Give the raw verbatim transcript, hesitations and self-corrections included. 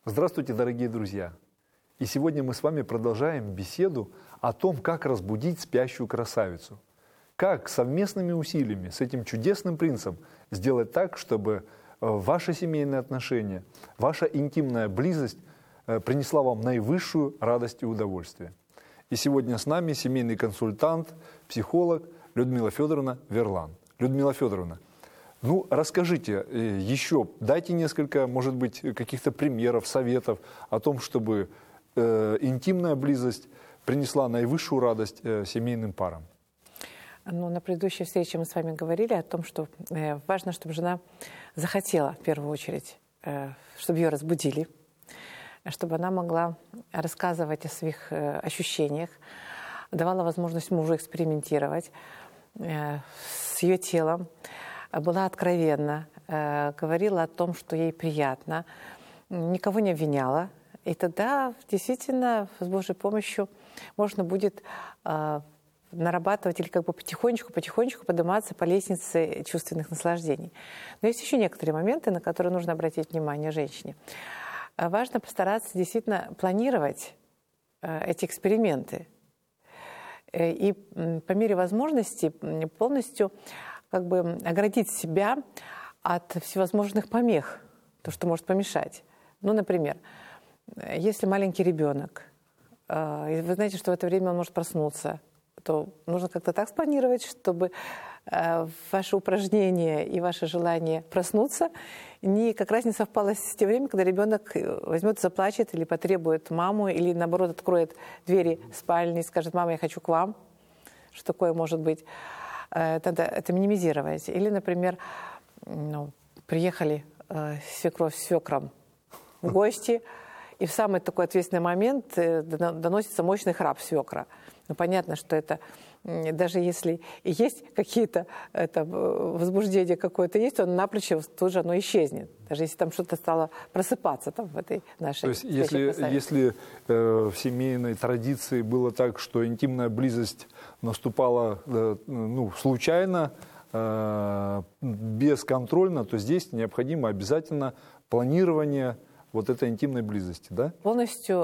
Здравствуйте, дорогие друзья! И сегодня мы с вами продолжаем беседу о том, как разбудить спящую красавицу. Как совместными усилиями с этим чудесным принцем сделать так, чтобы ваши семейные отношения, ваша интимная близость принесла вам наивысшую радость и удовольствие. И сегодня с нами семейный консультант, психолог Людмила Федоровна Верлан. Людмила Федоровна, ну расскажите еще, дайте несколько, может быть, каких-то примеров, советов о том, чтобы э, интимная близость принесла наивысшую радость э, семейным парам. Ну, на предыдущей встрече мы с вами говорили о том, что э, важно, чтобы жена захотела в первую очередь, э, чтобы ее разбудили, чтобы она могла рассказывать о своих э, ощущениях, давала возможность мужу экспериментировать э, с ее телом, была откровенна, э, говорила о том, что ей приятно, никого не обвиняла. И тогда действительно с Божьей помощью можно будет э, нарабатывать или как бы потихонечку-потихонечку подниматься по лестнице чувственных наслаждений. Но есть еще некоторые моменты, на которые нужно обратить внимание женщине. Важно постараться действительно планировать э, эти эксперименты и э, по мере возможности полностью как бы оградить себя от всевозможных помех, то, что может помешать. Ну, например, если маленький ребенок, э, и вы знаете, что в это время он может проснуться, то нужно как-то так спланировать, чтобы э, ваше упражнение и ваше желание проснуться не, как раз не совпало с тем временем, когда ребенок возьмет, заплачет или потребует маму, или наоборот откроет двери спальни и скажет: «Мама, я хочу к вам». Что такое может быть? Э, надо это минимизировать. Или, например, ну, приехали э, свекровь с свекром в гости, и в самый такой ответственный момент э, доносится мощный храп свекра. Ну, понятно, что это, даже если и есть какие-то, это, возбуждение какое-то есть, он напрочь тут же оно исчезнет. Даже если там что-то стало просыпаться там, в этой нашей... То есть если, если э, в семейной традиции было так, что интимная близость наступала э, ну, случайно, э, бесконтрольно, то здесь необходимо обязательно планирование вот этой интимной близости, да? Полностью